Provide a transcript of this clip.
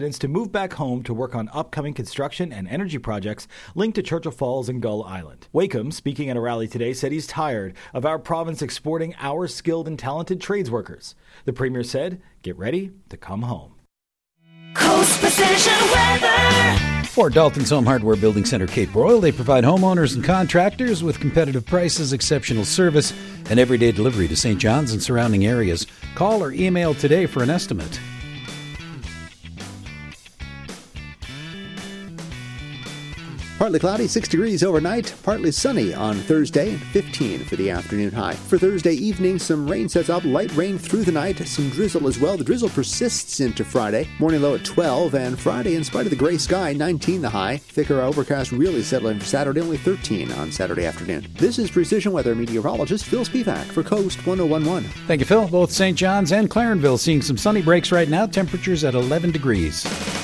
to move back home to work on upcoming construction and energy projects linked to Churchill Falls and Gull Island. Wakeham, speaking at a rally today, said he's tired of our province exporting our skilled and talented trades workers. The Premier said, get ready to come home. Coast Precision Weather. For Dalton's Home Hardware Building Center, Cape Royal, they provide homeowners and contractors with competitive prices, exceptional service, and everyday delivery to St. John's and surrounding areas. Call or email today for an estimate. Partly cloudy, 6 degrees overnight. Partly sunny on Thursday, 15 for the afternoon high. For Thursday evening, some rain sets up. Light rain through the night. Some drizzle as well. The drizzle persists into Friday. Morning low at 12. And Friday, in spite of the gray sky, 19 the high. Thicker overcast really settling for Saturday. Only 13 on Saturday afternoon. This is Precision Weather meteorologist Phil Spivak for Coast 1011. Thank you, Phil. Both St. John's and Clarenville seeing some sunny breaks right now. Temperatures at 11 degrees.